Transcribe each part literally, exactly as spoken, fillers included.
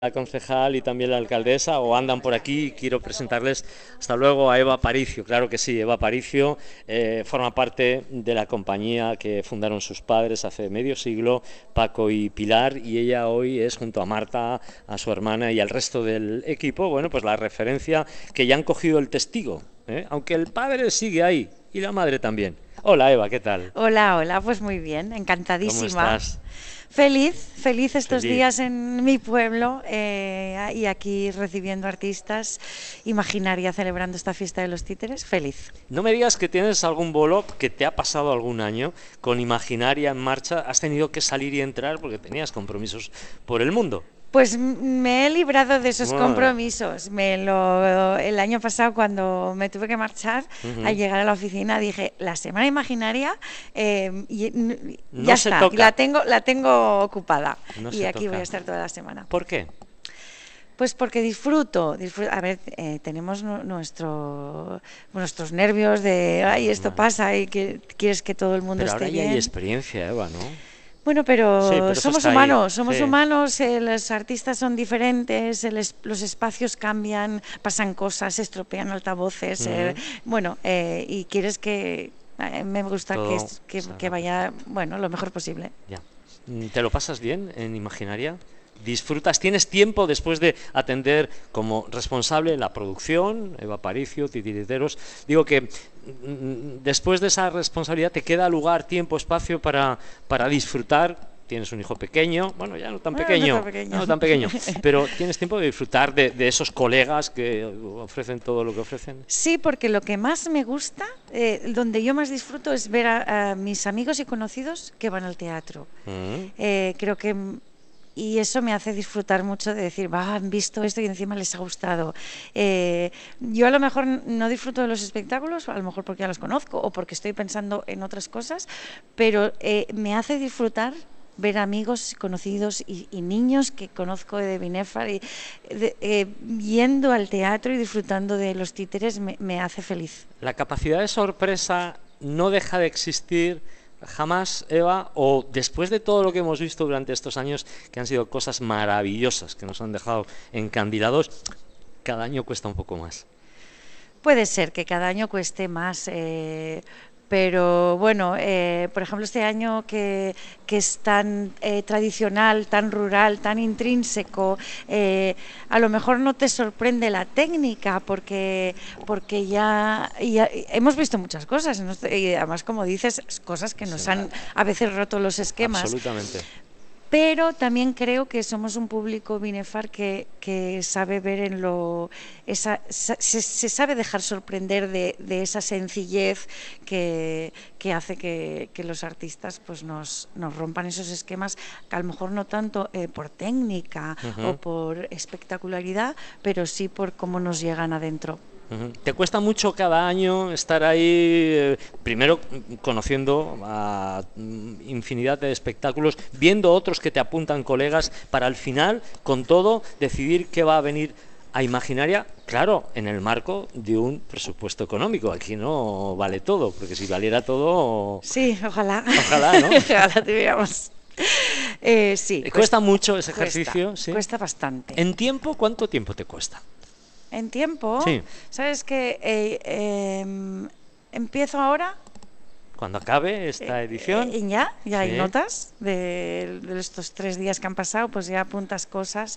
La concejal y también la alcaldesa, o andan por aquí. Quiero presentarles, hasta luego, a Eva Aparicio. Claro que sí, Eva Aparicio eh, forma parte de la compañía que fundaron sus padres hace medio siglo, Paco y Pilar, y ella hoy es, junto a Marta, a su hermana y al resto del equipo, bueno, pues la referencia que ya han cogido el testigo, ¿eh? Aunque el padre sigue ahí y la madre también. Hola Eva, ¿qué tal? Hola, hola, pues muy bien, ¿Cómo encantadísima. estás? Feliz, feliz estos Feliz. días en mi pueblo eh, y aquí recibiendo artistas, Imaginaria celebrando esta fiesta de los títeres, feliz. No me digas que tienes algún bolo que te ha pasado algún año con Imaginaria en marcha, has tenido que salir y entrar porque tenías compromisos por el mundo. Pues me he librado de esos Bueno, compromisos. Me lo, el año pasado, cuando me tuve que marchar, al uh-huh. llegar a la oficina dije, la semana imaginaria eh, y, ya No se está, la toca, tengo, la tengo ocupada no y se aquí voy a toca. estar toda la semana. ¿Por qué? Pues porque disfruto, disfruto. A ver, eh, tenemos nu- nuestro, nuestros nervios de, ay, esto Normal. pasa y que quieres que todo el mundo Pero ahora esté ya hay bien. experiencia, Eva, ¿no? Bueno, Sí, pero pero eso somos está ahí. humanos, somos Sí. humanos, eh, los artistas son diferentes, el es- los espacios cambian, pasan cosas, se estropean altavoces, eh, Uh-huh. bueno, eh, y quieres que, eh, me gusta que, Todo es- que, que salga vaya, perfecto. bueno, lo mejor posible. Ya. Mm, ¿Te lo pasas bien en Imaginaria? ¿Disfrutas? ¿Tienes tiempo después de atender como responsable la producción, Eva Aparicio, titiriteros? Digo que mm, después de esa responsabilidad te queda lugar, tiempo, espacio para, para disfrutar. Tienes un hijo pequeño, bueno, ya no tan Bueno, no está pequeño, pequeño. no tan pequeño, pero tienes tiempo de disfrutar de, de esos colegas que ofrecen todo lo que ofrecen. Sí, porque lo que más me gusta, eh, donde yo más disfruto es ver a, a mis amigos y conocidos que van al teatro. Mm. Eh, creo que mm, y eso me hace disfrutar mucho de decir, va, han visto esto y encima les ha gustado. Eh, yo a lo mejor no disfruto de los espectáculos, a lo mejor porque ya los conozco o porque estoy pensando en otras cosas, pero eh, me hace disfrutar ver amigos conocidos y, y niños que conozco de Binefar y de, eh, yendo al teatro y disfrutando de los títeres me, me hace feliz. La capacidad de sorpresa no deja de existir jamás, Eva, o después de todo lo que hemos visto durante estos años, que han sido cosas maravillosas, que nos han dejado encandilados, cada año cuesta un poco más. Puede ser que cada año cueste más, eh, pero bueno, eh, por ejemplo, este año que, que es tan eh, tradicional, tan rural, tan intrínseco, eh, a lo mejor no te sorprende la técnica porque, porque ya, ya hemos visto muchas cosas, ¿no? Y además, como dices, cosas que nos han a veces roto los esquemas. Absolutamente. Pero también creo que somos un público binefar que, que sabe ver en lo esa, se, se sabe dejar sorprender de, de esa sencillez que, que hace que, que los artistas pues nos, nos rompan esos esquemas, que a lo mejor no tanto eh, por técnica o Uh-huh. por espectacularidad, pero sí por cómo nos llegan adentro. Uh-huh. ¿Te cuesta mucho cada año estar ahí, eh, primero conociendo a mm, infinidad de espectáculos, viendo otros que te apuntan colegas, para al final, con todo, decidir qué va a venir a Imaginaria? Claro, en el marco de un presupuesto económico. Aquí no vale todo, porque si valiera todo, Sí, ojalá. ojalá, ¿no? Ojalá tuviéramos. Eh, sí, ¿Cuesta cuesta, mucho ese cuesta, ejercicio? Sí. cuesta bastante. ¿En tiempo? ¿Cuánto tiempo te cuesta? En tiempo, Sí. ¿sabes qué? Eh, eh, empiezo ahora Cuando acabe eh, esta edición. y ya, ya hay Sí. notas de, de estos tres días que han pasado, pues ya apuntas cosas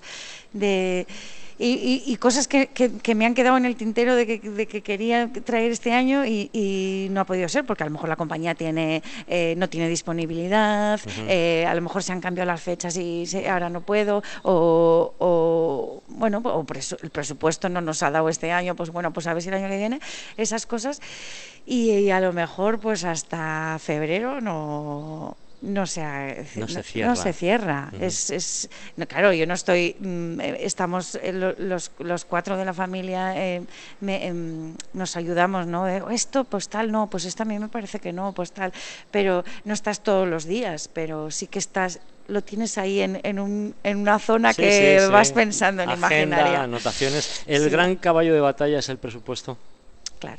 de y, y, y cosas que, que, que me han quedado en el tintero de que, de que quería traer este año y, y no ha podido ser porque a lo mejor la compañía tiene eh, no tiene disponibilidad, Uh-huh. eh, a lo mejor se han cambiado las fechas y se, ahora no puedo o, o bueno, o presu, el presupuesto no nos ha dado este año, pues bueno, pues a ver si el año que viene, esas cosas y, y a lo mejor pues hasta febrero no no se, No se no, cierra. no se cierra. Uh-huh. Es, es, no, claro, yo no estoy. Estamos los, los cuatro de la familia, eh, me, eh, nos ayudamos, ¿no? Eh, esto, pues tal, no, pues esto a mí me parece que no, pues tal. Pero no estás todos los días, pero sí que estás. Lo tienes ahí en, en, un, en una zona Sí, que sí, vas sí. pensando en Agenda, Imaginaria. anotaciones. El Sí, gran caballo de batalla es el presupuesto. claro.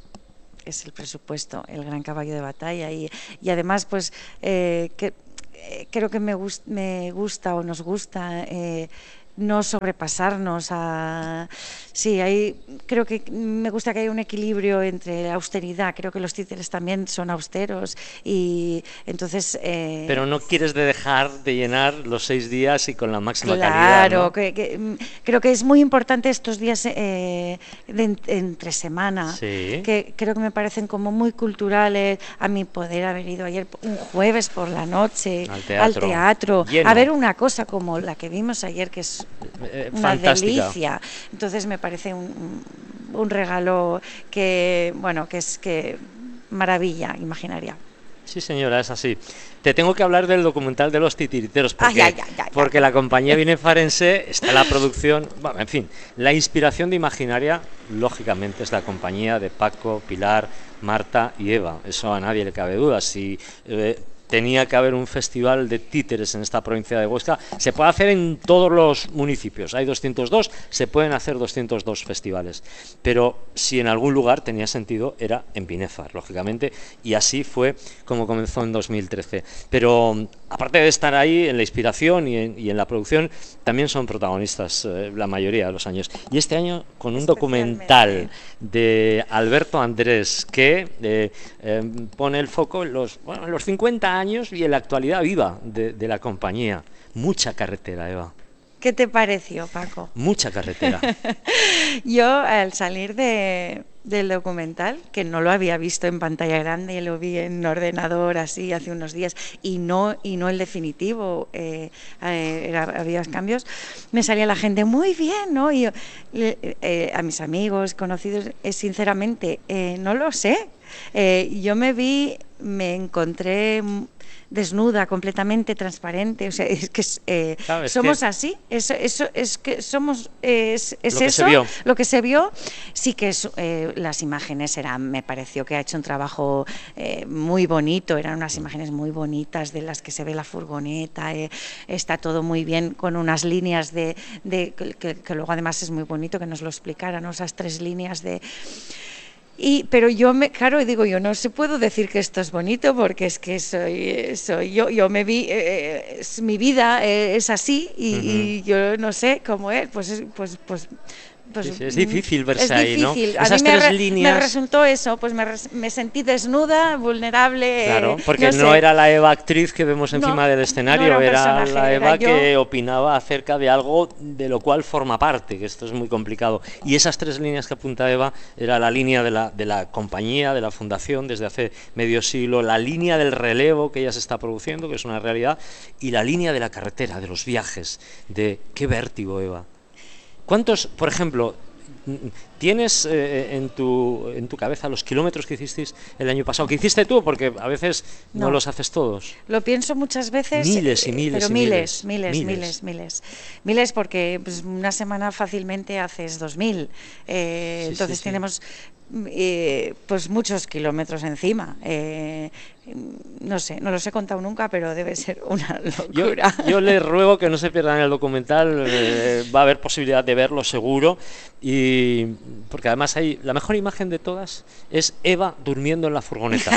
Es el presupuesto, el gran caballo de batalla y, y además pues eh, que, eh, creo que me, gust, me gusta o nos gusta eh, no sobrepasarnos a... Sí, hay, creo que me gusta que haya un equilibrio entre austeridad, creo que los títeres también son austeros y entonces... Eh, Pero no quieres de dejar de llenar los seis días y con la máxima claro, calidad, ¿no? Claro, que, que, creo que es muy importante estos días eh, de, entre semana, sí. que creo que me parecen como muy culturales, a mí poder haber ido ayer un jueves por la noche al teatro, al teatro Lleno. a ver una cosa como la que vimos ayer, que es eh, una fantástica. delicia. Entonces me parece un, un regalo que, bueno, que es que maravilla imaginaria. Sí, señora, es así. Te tengo que hablar del documental de los titiriteros, porque, ay, ay, ay, ay, porque ay. la compañía binefarense está en la producción, bueno, en fin, la inspiración de Imaginaria, lógicamente, es la compañía de Paco, Pilar, Marta y Eva. Eso a nadie le cabe duda. Si eh, tenía que haber un festival de títeres en esta provincia de Huesca, se puede hacer en todos los municipios, hay doscientos dos, se pueden hacer doscientos dos festivales, pero si en algún lugar tenía sentido era en Binéfar, lógicamente, y así fue como comenzó en dos mil trece. Pero aparte de estar ahí en la inspiración y en, y en la producción, también son protagonistas eh, la mayoría de los años, y este año con un documental de Alberto Andrés que eh, eh, pone el foco en los, bueno, en los cincuenta años y en la actualidad viva de, de la compañía. Mucha carretera, Eva. ¿Qué te pareció, Paco? Mucha carretera. Yo, al salir de, del documental, que no lo había visto en pantalla grande, lo vi en ordenador así hace unos días, y no, y no el definitivo, eh, eh, era, había cambios, me salía la gente muy bien, ¿no? Y yo, eh, a mis amigos, conocidos, eh, sinceramente, eh, no lo sé. Eh, yo me vi, me encontré desnuda, completamente transparente, o sea, es que eh, claro, es somos que así, eso, eso es que somos, eh, es, es lo eso, que se lo que se vio, sí que es, eh, las imágenes eran, me pareció que ha hecho un trabajo eh, muy bonito, eran unas imágenes muy bonitas de las que se ve la furgoneta, eh, está todo muy bien con unas líneas de, de que, que luego además es muy bonito que nos lo explicaran, ¿no? Esas tres líneas de... Y, pero yo me, claro, digo, yo no se puedo decir que esto es bonito porque es que soy, soy yo, yo me vi, eh, es, mi vida eh, es así y, uh-huh. y yo no sé cómo es, pues, pues, pues, pues sí, sí, es difícil verse es ahí, difícil. ¿no? A Esas mí me, tres re, líneas... me resultó eso, pues me, me sentí desnuda, vulnerable. Claro, eh, porque no, no sé. era la Eva actriz que vemos encima no, del escenario, no era, era la Eva era que opinaba acerca de algo de lo cual forma parte, que esto es muy complicado. Y esas tres líneas que apunta Eva era la línea de la, de la compañía, de la fundación desde hace medio siglo, la línea del relevo que ella se está produciendo, que es una realidad, y la línea de la carretera, de los viajes, de qué vértigo, Eva. ¿Cuántos, por ejemplo... ¿Tienes eh, en, tu, en tu cabeza los kilómetros que hicisteis el año pasado? ¿Qué hiciste tú? Porque a veces no, no los haces todos. Lo pienso muchas veces. Miles y miles. Pero y miles, miles, miles, miles, miles. Miles porque pues, una semana fácilmente haces dos mil. Eh, sí, entonces sí, sí. tenemos eh, pues muchos kilómetros encima. Eh, no sé, no los he contado nunca, pero debe ser una locura. Yo, yo les ruego que no se pierdan el documental, eh, va a haber posibilidad de verlo seguro, y porque además hay la mejor imagen de todas es Eva durmiendo en la furgoneta.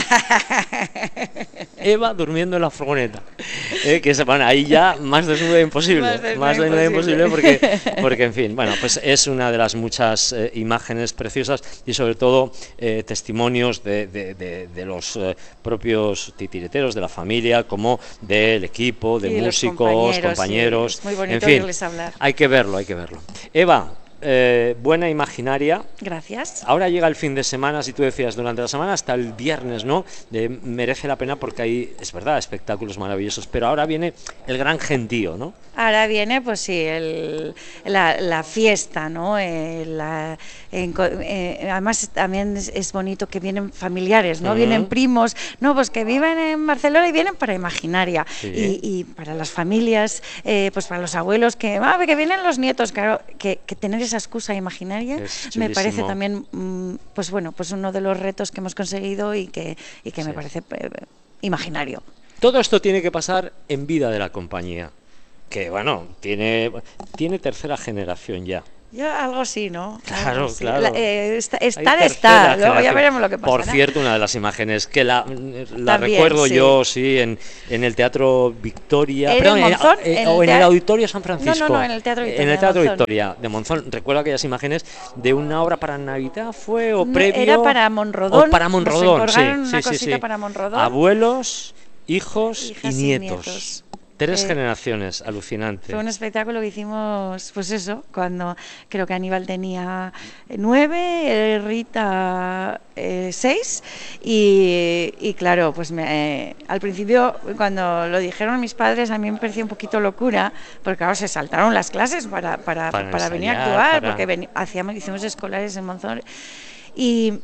Eva durmiendo en la furgoneta, eh, que se bueno, ahí ya más desnuda imposible, más desnuda, más desnuda imposible, imposible porque, porque en fin, bueno, pues es una de las muchas eh, imágenes preciosas y sobre todo eh, testimonios de, de, de, de los eh, propios titireteros, de la familia, como del equipo, de sí, músicos, compañeros, compañeros, sí, es muy bonito en fin, oírles hablar. Hay que verlo, hay que verlo. Eva, Eh, buena Imaginaria. Gracias. Ahora llega el fin de semana, si tú decías, durante la semana hasta el viernes, ¿no? De, merece la pena porque hay, es verdad, espectáculos maravillosos, pero ahora viene el gran gentío, ¿no? Ahora viene, pues sí, el, la, la fiesta, ¿no? Eh, la, en, eh, además también es, es bonito que vienen familiares, ¿no? Uh-huh. Vienen primos, no, pues que viven en Barcelona y vienen para Imaginaria. Sí. Y, y para las familias, eh, pues para los abuelos, que, ah, que vienen los nietos, claro, que, que tener esa excusa imaginaria me parece también, pues bueno, pues uno de los retos que hemos conseguido y que, y que sí. me parece eh, imaginario. Todo esto tiene que pasar en vida de la compañía, que bueno, tiene, tiene tercera generación ya. Yo algo sí, ¿no? Claro, algo sí. claro. La, eh, está, estar está, luego ya veremos lo que pasa. Por cierto, una de las imágenes que la, la También, recuerdo sí. yo, sí, en, en el Teatro Victoria, ¿En perdón, el Monzón? en, ¿En o el en el tea- Auditorio San Francisco. No, no, no, en el Teatro Victoria En el de Teatro Monzón. Victoria de Monzón. Recuerdo aquellas imágenes de una obra para Navidad, ¿fue? ¿O No, previo? era para Monrodón. O para Nos Monrodón, sí, encargaron sí, una sí, cosita sí. para Monrodón. Abuelos, hijos Hijas y y nietos. nietos. Tres Eh, generaciones, alucinante. Fue un espectáculo que hicimos, pues eso, cuando creo que Aníbal tenía nueve, eh, Rita eh, seis, y, y claro, pues me, eh, al principio cuando lo dijeron mis padres a mí me pareció un poquito locura, porque claro, se saltaron las clases para, para, Para para venir a ensayar, actuar, para- porque veni- hacíamos, hicimos escolares en Monzón, y...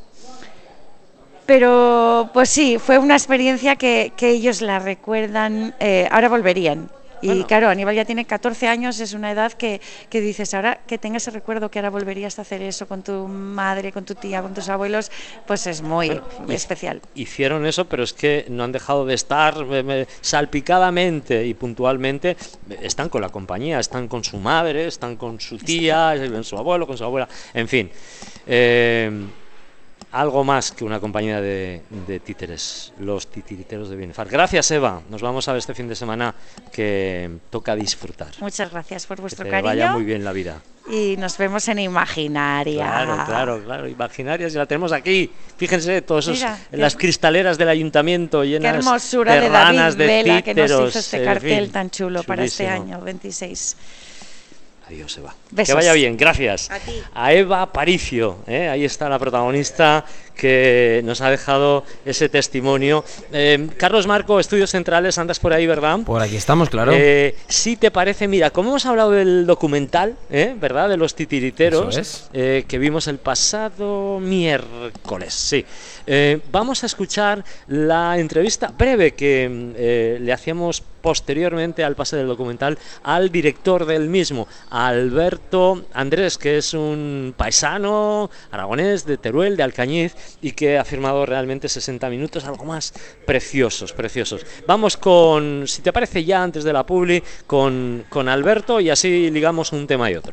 Pero pues sí, fue una experiencia que, que ellos la recuerdan, eh, ahora volverían. Y Bueno. claro, Aníbal ya tiene catorce años, es una edad que, que dices, ahora que tengas ese recuerdo que ahora volverías a hacer eso con tu madre, con tu tía, con tus abuelos, pues es muy Bueno, y- especial. Hicieron eso, pero es que no han dejado de estar eh, eh, salpicadamente y puntualmente. eh, Están con la compañía, están con su madre, están con su tía, con su abuelo, con su abuela, en fin. Eh, algo más que una compañía de, de títeres, los titiriteros de Binefar. Gracias, Eva. Nos vamos a ver este fin de semana que toca disfrutar. Muchas gracias por Que vuestro te cariño vaya muy bien la vida. y nos vemos en Imaginaria. Claro, claro, claro. Imaginarias, y la tenemos aquí. Fíjense, todos esos, Mira, las qué- cristaleras del ayuntamiento Qué llenas hermosura de ranas David de Vela que nos títeros, hizo este en cartel fin, tan chulo para este chulísimo. año veintiséis. Adiós, Eva. Besos. Que vaya bien, gracias. A ti. A Eva Aparicio, ¿eh? Ahí está la protagonista que nos ha dejado ese testimonio. Eh, Carlos Marco, Estudios Centrales, andas por ahí, ¿verdad? Por aquí estamos, claro. Eh, si te parece, mira, como hemos hablado del documental, ¿eh? ¿verdad? De los titiriteros, Eso es. eh, que vimos el pasado miércoles, sí. Eh, vamos a escuchar la entrevista breve que eh, le hacíamos posteriormente al pase del documental al director del mismo, a Alberto Andrés, que es un paisano aragonés de Teruel, de Alcañiz, y que ha firmado realmente sesenta minutos, algo más preciosos, preciosos. Vamos con, si te parece ya antes de la publi, con, con Alberto, y así ligamos un tema y otro.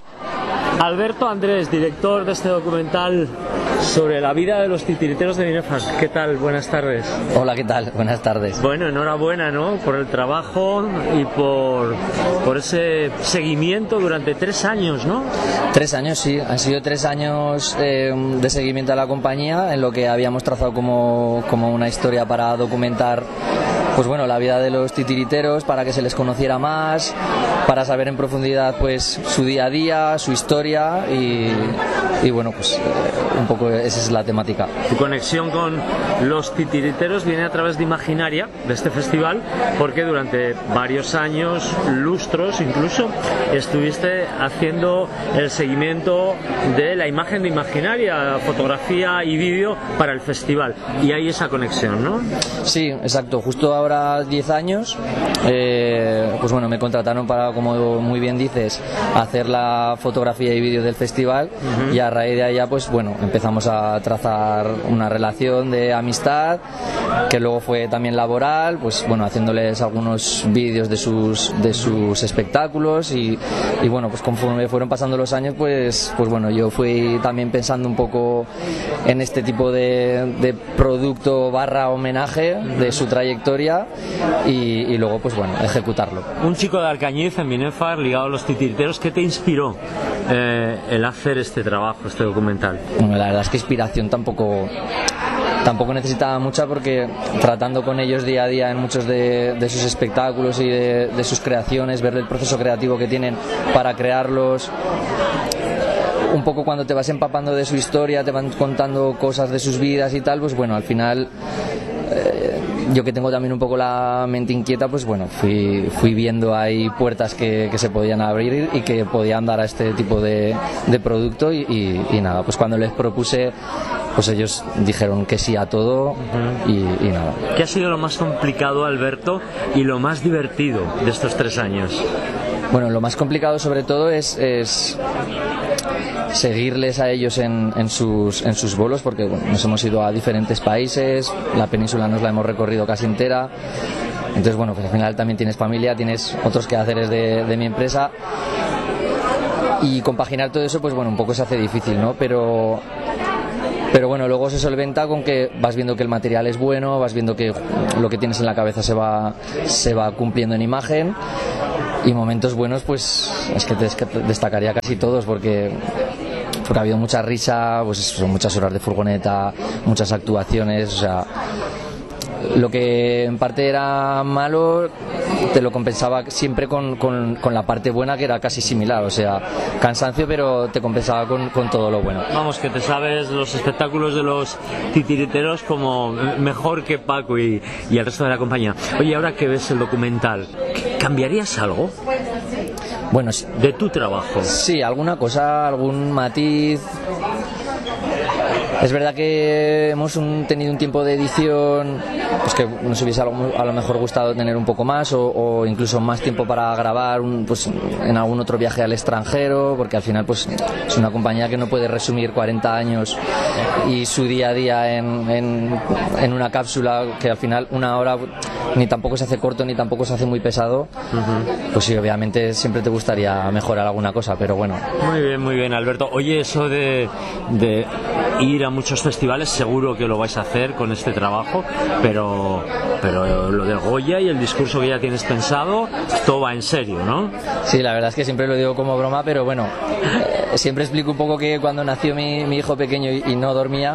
Alberto Andrés, director de este documental sobre la vida de los titiriteros de Binefar. ¿Qué tal? Buenas tardes. Hola, ¿qué tal? Buenas tardes. Bueno, enhorabuena, ¿no? Por el trabajo y por, por ese seguimiento durante tres años, ¿no? Tres años, sí. Han sido tres años eh, de seguimiento a la compañía en lo que habíamos trazado como, como una historia para documentar, pues bueno, la vida de los titiriteros, para que se les conociera más, para saber en profundidad pues su día a día, su historia y, y bueno, pues eh, un poco esa es la temática. Tu conexión con los titiriteros viene a través de Imaginaria, de este festival, porque durante varios años, lustros incluso, estuviste haciendo el seguimiento de la imagen de Imaginaria, fotografía y vídeo para el festival. Y hay esa conexión, ¿no? Sí, exacto. Justo ahora diez años, eh, pues bueno, me contrataron para, como muy bien dices, hacer la fotografía y vídeo del festival. Uh-huh. Y a raíz de allá, pues bueno, empezamos a trazar una relación de amistad que luego fue también laboral, pues bueno, haciéndoles algunos vídeos de sus de sus espectáculos y, y bueno, pues conforme fueron pasando los años, pues pues bueno, yo fui también pensando un poco en este tipo de, de producto barra homenaje de su trayectoria y, y luego pues bueno, ejecutarlo. Un chico de Alcañiz en Binefar ligado a los titiriteros, ¿qué te inspiró eh, el hacer este trabajo, este documental? Bueno, la verdad es que inspiración tampoco tampoco necesitaba mucha, porque tratando con ellos día a día en muchos de, de sus espectáculos y de, de sus creaciones, ver el proceso creativo que tienen para crearlos, un poco cuando te vas empapando de su historia, te van contando cosas de sus vidas y tal, pues bueno, al final eh, yo que tengo también un poco la mente inquieta, pues bueno, fui, fui viendo ahí puertas que, que se podían abrir y que podían dar a este tipo de, de producto y, y, y nada, pues cuando les propuse, pues ellos dijeron que sí a todo. Uh-huh. y, y nada. ¿Qué ha sido lo más complicado, Alberto, y lo más divertido de estos tres años? Bueno, lo más complicado sobre todo es, es seguirles a ellos en, en, sus, en sus bolos, porque bueno, nos hemos ido a diferentes países, la península nos la hemos recorrido casi entera, entonces bueno, pues al final también tienes familia, tienes otros quehaceres de, de mi empresa y compaginar todo eso, pues bueno, un poco se hace difícil, ¿no? Pero... Pero bueno, luego se solventa con que vas viendo que el material es bueno, vas viendo que lo que tienes en la cabeza se va, se va cumpliendo en imagen, y momentos buenos pues es que te destacaría casi todos, porque, porque ha habido mucha risa, pues son muchas horas de furgoneta, muchas actuaciones, o sea, lo que en parte era malo te lo compensaba siempre con, con, con la parte buena, que era casi similar, o sea, cansancio, pero te compensaba con, con todo lo bueno. Vamos, que te sabes los espectáculos de los titiriteros como mejor que Paco y, y el resto de la compañía. Oye, ahora que ves el documental, ¿cambiarías algo? Bueno, de tu trabajo. Sí, alguna cosa, algún matiz. Es verdad que hemos un, tenido un tiempo de edición pues que nos hubiese a lo, a lo mejor gustado tener un poco más, o, o incluso más tiempo para grabar un, pues, en algún otro viaje al extranjero, porque al final pues es una compañía que no puede resumir cuarenta años y su día a día en, en, en una cápsula, que al final una hora ni tampoco se hace corto ni tampoco se hace muy pesado. Uh-huh. Pues sí, obviamente siempre te gustaría mejorar alguna cosa, pero bueno. Muy bien, muy bien, Alberto. Oye, eso de, de ir a muchos festivales, seguro que lo vais a hacer con este trabajo, pero, pero lo del Goya y el discurso que ya tienes pensado, todo va en serio, ¿no? Sí, la verdad es que siempre lo digo como broma, pero bueno, eh, siempre explico un poco que cuando nació mi, mi hijo pequeño y, y no dormía,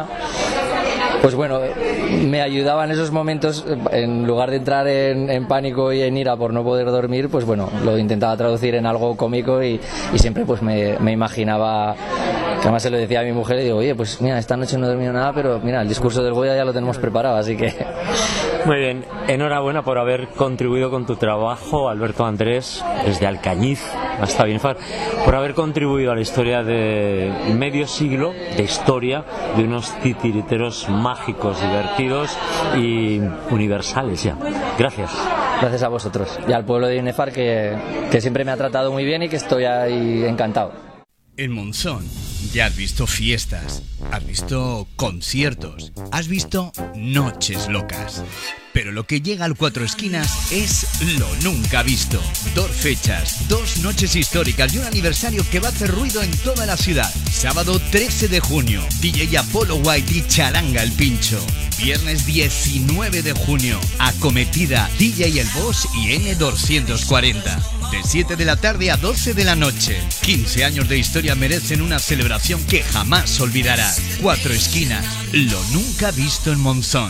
pues bueno, me ayudaba en esos momentos, en lugar de entrar en, en pánico y en ira por no poder dormir, pues bueno, lo intentaba traducir en algo cómico, y, y siempre pues me, me imaginaba, que además se lo decía a mi mujer, y digo, oye, pues mira, esta noche no he dormido nada, pero mira, el discurso del Goya ya lo tenemos preparado, así que... Muy bien, enhorabuena por haber contribuido con tu trabajo, Alberto Andrés, desde Alcañiz hasta Binefar, por haber contribuido a la historia de medio siglo de historia de unos titiriteros mágicos, divertidos y universales ya. Gracias. Gracias a vosotros y al pueblo de Binefar, que, que siempre me ha tratado muy bien y que estoy ahí encantado. En Monzón ya has visto fiestas, has visto conciertos, has visto noches locas. Pero lo que llega al Cuatro Esquinas es lo nunca visto. Dos fechas, dos noches históricas y un aniversario que va a hacer ruido en toda la ciudad. Sábado trece de junio, D J Apollo White y Charanga el Pincho. Viernes diecinueve de junio, Acometida, D J El Boss y N doscientos cuarenta. De siete de la tarde a doce de la noche. quince años de historia merecen una celebración que jamás olvidarás. Cuatro Esquinas, lo nunca visto en Monzón.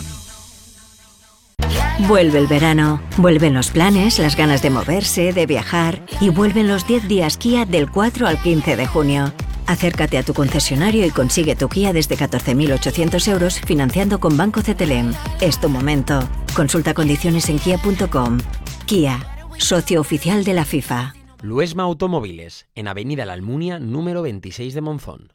Vuelve el verano, vuelven los planes, las ganas de moverse, de viajar, y vuelven los diez días Kia del cuatro al quince de junio. Acércate a tu concesionario y consigue tu Kia desde catorce mil ochocientos euros financiando con Banco Cetelem. Es tu momento. Consulta condiciones en kia punto com. Kia, socio oficial de la FIFA. Luesma Automóviles, en Avenida La Almunia, número veintiséis de Monzón.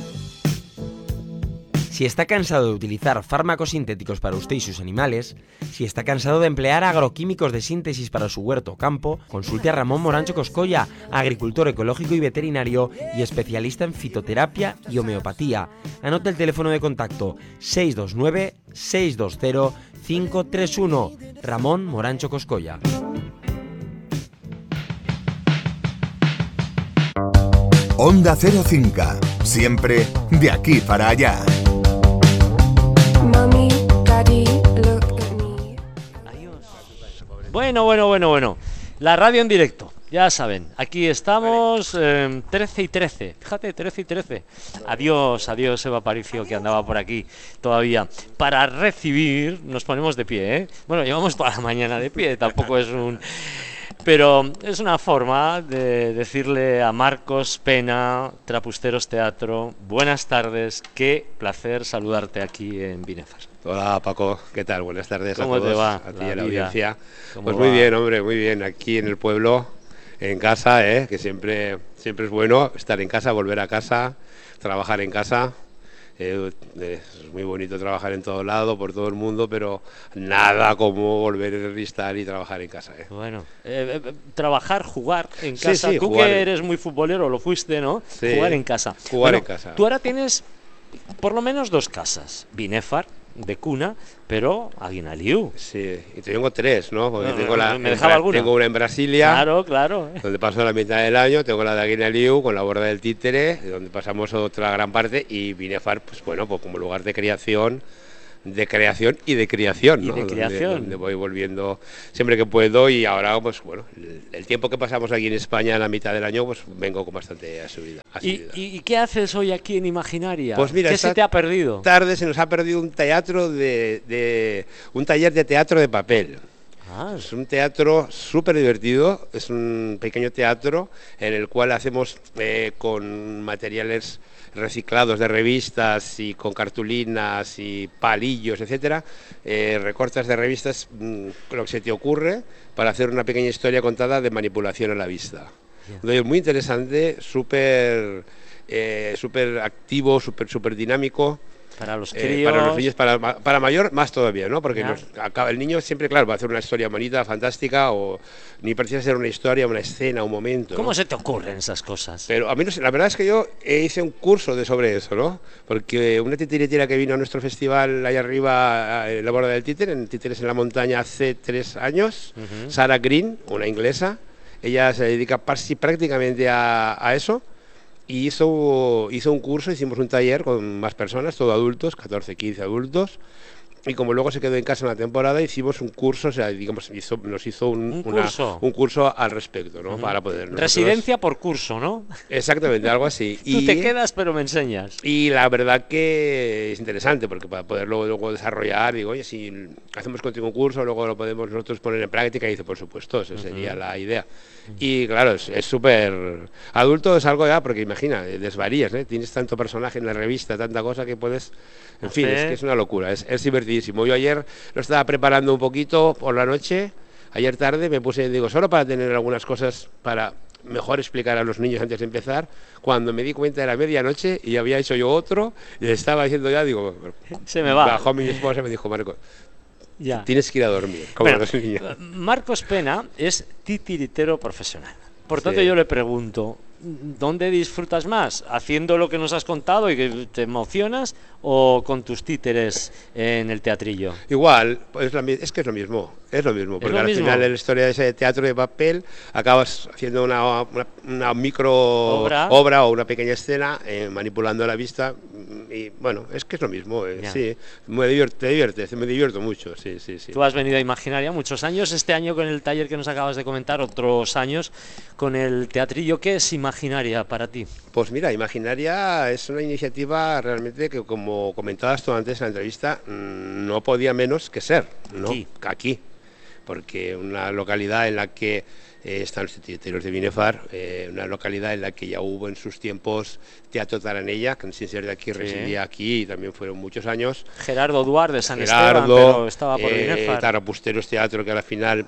Si está cansado de utilizar fármacos sintéticos para usted y sus animales, si está cansado de emplear agroquímicos de síntesis para su huerto o campo, consulte a Ramón Morancho Coscolla, agricultor ecológico y veterinario y especialista en fitoterapia y homeopatía. Anote el teléfono de contacto seis dos nueve, seis dos cero, cinco tres uno. Ramón Morancho Coscolla. Onda Cero Cinca, siempre de aquí para allá. Bueno, bueno, bueno, bueno. La radio en directo, ya saben. Aquí estamos, eh, trece y trece. Fíjate, trece y trece. Adiós, adiós, Eva Aparicio, que andaba por aquí todavía. Para recibir, nos ponemos de pie, ¿eh? Bueno, llevamos toda la mañana de pie, tampoco es un... Pero es una forma de decirle a Marcos Pena, Trapusteros Teatro, buenas tardes, qué placer saludarte aquí en Binefar. Hola Paco, ¿qué tal? Buenas tardes a todos. ¿Cómo te va? A ti y a la audiencia. Pues muy bien, hombre, muy bien. Aquí en el pueblo, en casa, ¿eh? Que siempre, siempre es bueno estar en casa, volver a casa, trabajar en casa. Eh, es muy bonito trabajar en todo lado, por todo el mundo, pero nada como volver a estar y trabajar en casa. ¿eh? Bueno, eh, eh, trabajar, jugar en casa. Sí, sí, Tú jugar. Que eres muy futbolero, lo fuiste, ¿no? Sí, jugar en casa. Jugar bueno, en casa. Tú ahora tienes por lo menos dos casas. Binefar, de cuna, pero a Guinaliu. Sí, y tengo tres, ¿no? Porque No, tengo, la, ¿me dejaba alguna? Tengo una en Brasilia, claro, claro, donde paso la mitad del año, tengo la de Guinaliu con la Borda del Títere, donde pasamos otra gran parte, y Binefar, pues bueno, pues como lugar de creación, de creación y de criación, y ¿no? de creación. Donde, donde voy volviendo siempre que puedo, y ahora, pues bueno, el, el tiempo que pasamos aquí en España en la mitad del año, pues vengo con bastante asiduidad. ¿Y, y, ¿Y qué haces hoy aquí en Imaginaria? Pues mira, ¿qué se te ha perdido? Tarde se nos ha perdido un teatro de, de un taller de teatro de papel. Ah. Es un teatro súper divertido, es un pequeño teatro en el cual hacemos eh, con materiales reciclados de revistas y con cartulinas y palillos, etcétera, eh, recortas de revistas, mmm, lo que se te ocurre, para hacer una pequeña historia contada de manipulación a la vista. Yeah. Es muy interesante, súper eh, súper activo, súper súper dinámico. Para los críos. Eh, para los niños, para, para mayor más todavía, ¿no? Porque nos, acaba, el niño siempre, claro, va a hacer una historia bonita, fantástica, o ni precisa ser una historia, una escena, un momento. ¿Cómo ¿no? se te ocurren esas cosas? Pero a mí, no sé, la verdad es que yo hice un curso de sobre eso, ¿no? Porque una titiritera que vino a nuestro festival allá arriba, en la Borda del Títere, en Títeres en la Montaña, hace tres años, uh-huh. Sarah Green, una inglesa, ella se dedica prácticamente a, a eso. Y hizo, hizo un curso, hicimos un taller con más personas, todo adultos, catorce, quince adultos, y como luego se quedó en casa una temporada, hicimos un curso, o sea, digamos, hizo, nos hizo un, ¿Un, una, curso? un curso al respecto, ¿no? Uh-huh. Para poder nosotros... Residencia por curso, ¿no? Exactamente, algo así. Tú y, te quedas, pero me enseñas. Y la verdad que es interesante, porque para poderlo luego desarrollar, digo, oye, si hacemos contigo un curso, luego lo podemos nosotros poner en práctica, y dice, por supuesto, esa sería uh-huh. la idea. Y claro, es súper... Adulto es algo ya, porque imagina, desvarías, ¿eh? Tienes tanto personaje en la revista, tanta cosa que puedes... En fin, es que es una locura, es, es divertidísimo. Yo ayer lo estaba preparando un poquito por la noche, ayer tarde me puse, digo, solo para tener algunas cosas para mejor explicar a los niños antes de empezar, cuando me di cuenta de la medianoche y había hecho yo otro, y le estaba diciendo ya, digo... Se me va. Bajó mi esposa y me dijo, Marco... Ya. Tienes que ir a dormir, como bueno, los niños. Marcos Pena es titiritero profesional. Por tanto, sí. yo le pregunto, ¿dónde disfrutas más? ¿Haciendo lo que nos has contado y que te emocionas, o con tus títeres en el teatrillo? Igual, es, la, es que es lo mismo, es lo mismo, porque lo al mismo? final en la historia de ese teatro de papel acabas haciendo una, una, una micro ¿Obra? obra o una pequeña escena, eh, manipulando la vista, y bueno, es que es lo mismo, eh, sí, me divierte, te diviertes, me divierto mucho, sí, sí, sí. Tú has venido a Imaginaria muchos años, este año con el taller que nos acabas de comentar, otros años con el teatrillo. ¿Qué es Imaginaria para ti? Pues mira, Imaginaria es una iniciativa realmente que, como comentabas tú antes en la entrevista, no podía menos que ser, ¿no? Aquí. Aquí, porque una localidad en la que eh, están los titiriteros de Binefar, eh, una localidad en la que ya hubo en sus tiempos Teatro Taranella, que sin ser de aquí, sí. residía aquí y también fueron muchos años. Gerardo Duarte de San Gerardo, Esteban, pero estaba por eh, Binefar. Tarapusteros Teatro, que al final...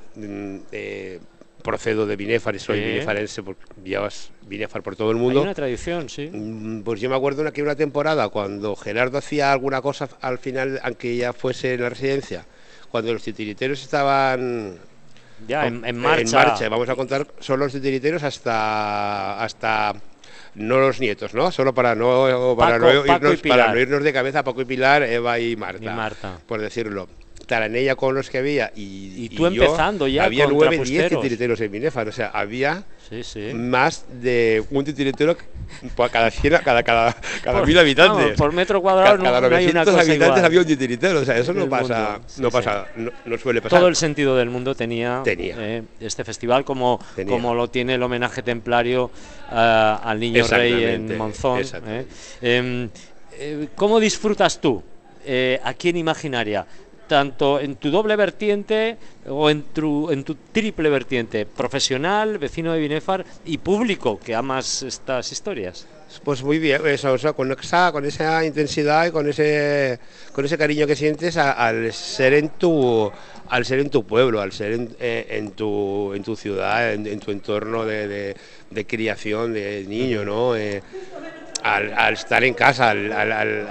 Eh, procedo de Binefar y soy sí. binefarense, porque llevas Binefar por todo el mundo. Hay una tradición, sí. Pues yo me acuerdo de una temporada cuando Gerardo hacía alguna cosa al final, aunque ya fuese en la residencia, cuando los titiriteros estaban ya en, en marcha. En marcha, vamos a contar solo los titiriteros hasta hasta no los nietos, ¿no? Solo para no para, Paco, no, Paco irnos, para no irnos de cabeza, Paco y Pilar, Eva y Marta, y Marta. por decirlo. Taranella con los que había y, y tú y empezando yo, ya había con nueve, diez titiriteros en Binefar, o sea, había sí, sí. más de un titiritero cada cien, cada cada cada por, mil habitantes. Vamos, por metro cuadrado cada, cada no, no hay una cosa habitantes igual. Había un titiritero, o sea, eso no pasa, sí, no sí. pasa, no, no suele pasar. Todo el sentido del mundo tenía, tenía. Eh, este festival, como tenía. como lo tiene el homenaje templario uh, al Niño Rey en Monzón. Eh. Eh, eh, ¿Cómo disfrutas tú eh, aquí en Imaginaria? Tanto en tu doble vertiente o en tu, en tu triple vertiente, profesional, vecino de Binefar y público que amas estas historias. Pues muy bien, eso, o sea, con, esa, con esa intensidad y con ese con ese cariño que sientes a, al ser en tu al ser en tu pueblo, al ser en, eh, en tu en tu ciudad, en, en tu entorno de, de, de criación de niño, ¿no? Eh, al, al estar en casa, al, al, al,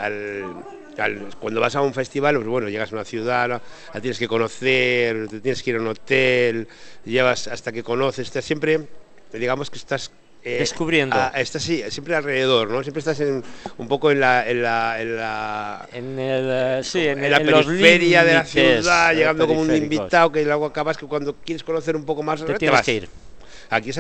al cuando vas a un festival, pues bueno, llegas a una ciudad, ¿no? La tienes que conocer, te tienes que ir a un hotel, llevas hasta que conoces, estás siempre, digamos que estás Eh, descubriendo. A, estás sí, siempre alrededor, ¿no? Siempre estás en, un poco en la en la en la, en el, uh, sí, en, en la en periferia los de la ciudad, llegando como un periféricos. invitado que luego acabas que cuando quieres conocer un poco más te te tienes vas. que ir. Aquí